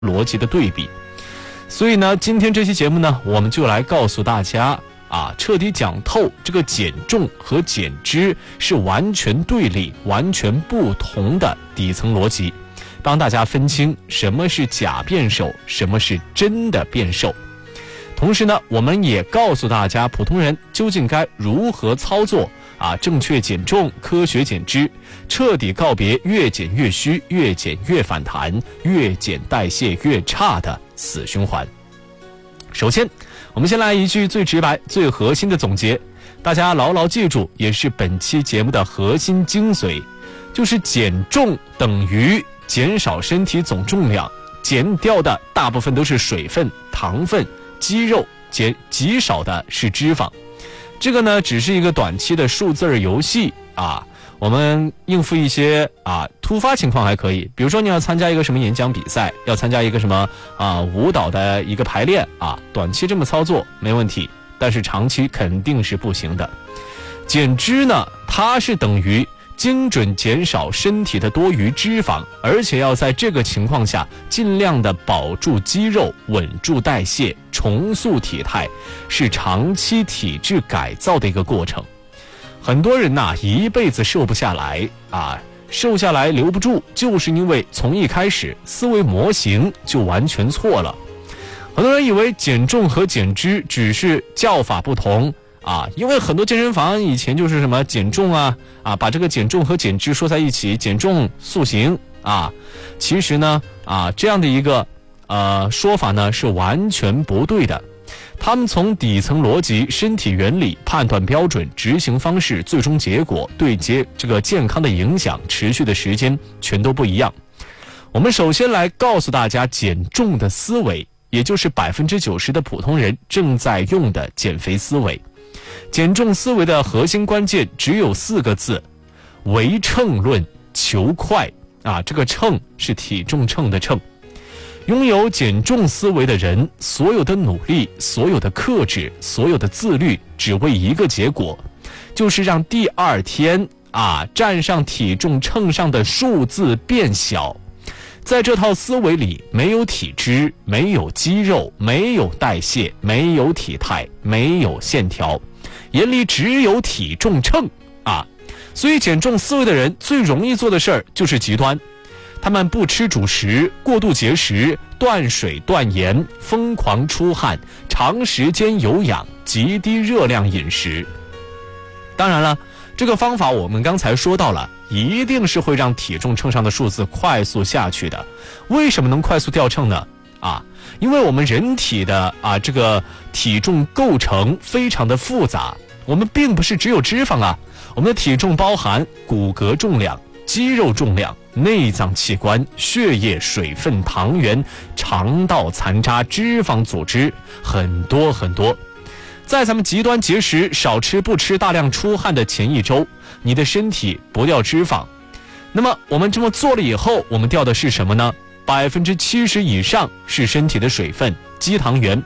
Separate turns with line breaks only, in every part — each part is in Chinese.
逻辑的对比。所以呢，今天这期节目呢，我们就来告诉大家彻底讲透这个减重和减脂是完全对立、完全不同的底层逻辑，帮大家分清什么是假变瘦，什么是真的变瘦。同时呢，我们也告诉大家普通人究竟该如何操作正确减重、科学减脂，彻底告别越减越虚、越减越反弹、越减代谢越差的死循环。首先，我们先来一句最直白、最核心的总结，大家牢牢记住，也是本期节目的核心精髓，就是减重等于减少身体总重量，减掉的大部分都是水分、糖分、肌肉，极少的是脂肪。这个呢，只是一个短期的数字游戏我们应付一些突发情况还可以，比如说你要参加一个什么演讲比赛，要参加一个什么舞蹈的一个排练短期这么操作没问题，但是长期肯定是不行的。减脂呢，它是等于精准减少身体的多余脂肪，而且要在这个情况下尽量的保住肌肉，稳住代谢，重塑体态，是长期体质改造的一个过程。很多人一辈子瘦不下来瘦下来留不住，就是因为从一开始思维模型就完全错了。很多人以为减重和减脂只是叫法不同因为很多健身房以前就是什么减重把这个减重和减脂说在一起，减重塑形其实呢这样的一个说法呢是完全不对的。他们从底层逻辑、身体原理、判断标准、执行方式、最终结果对这个健康的影响、持续的时间全都不一样。我们首先来告诉大家减重的思维，也就是90%的普通人正在用的减肥思维。减重思维的核心关键只有4个字：唯秤论，求快这个秤是体重秤的秤。拥有减重思维的人，所有的努力、所有的克制、所有的自律，只为一个结果，就是让第二天站上体重秤上的数字变小。在这套思维里，没有体脂，没有肌肉，没有代谢，没有体态，没有线条，眼里只有体重秤所以减重思维的人最容易做的事儿就是极端。他们不吃主食，过度节食，断水断盐，疯狂出汗，长时间有氧，极低热量饮食。当然了，这个方法我们刚才说到了，一定是会让体重秤上的数字快速下去的。为什么能快速掉秤呢？因为我们人体的这个体重构成非常的复杂，我们并不是只有脂肪我们的体重包含骨骼重量、肌肉重量、内脏器官、血液、水分、糖原、肠道残渣、脂肪组织，很多很多。在咱们极端节食、少吃不吃、大量出汗的前一周，你的身体不掉脂肪。那么我们这么做了以后，我们掉的是什么呢？70%以上是身体的水分、肌糖原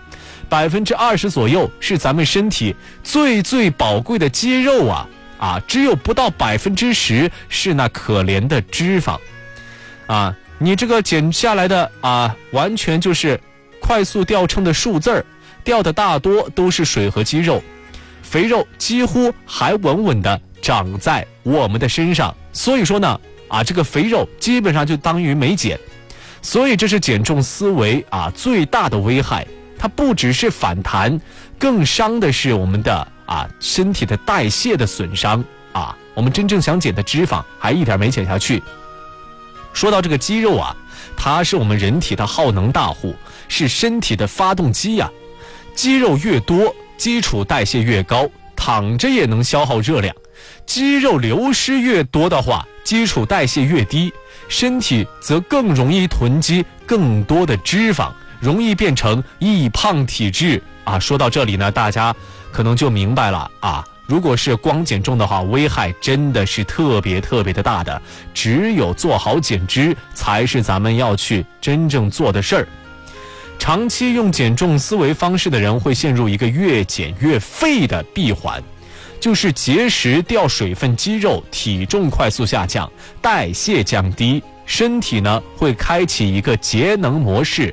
，20%左右是咱们身体最最宝贵的肌肉只有不到10%是那可怜的脂肪你这个减下来的完全就是快速掉秤的数字儿，掉的大多都是水和肌肉，肥肉几乎还稳稳的长在我们的身上。所以说呢这个肥肉基本上就当于没减。所以这是减重思维最大的危害，它不只是反弹，更伤的是我们的身体的代谢的损伤我们真正想减的脂肪还一点没减下去。说到这个肌肉它是我们人体的耗能大户，是身体的发动机肌肉越多，基础代谢越高，躺着也能消耗热量。肌肉流失越多的话，基础代谢越低，身体则更容易囤积更多的脂肪，容易变成易胖体质说到这里呢，大家可能就明白了如果是光减重的话，危害真的是特别特别的大的。只有做好减脂，才是咱们要去真正做的事儿。长期用减重思维方式的人会陷入一个越减越废的闭环， 就是节食掉水分肌肉，体重快速下降，代谢降低，身体呢会开启一个节能模式，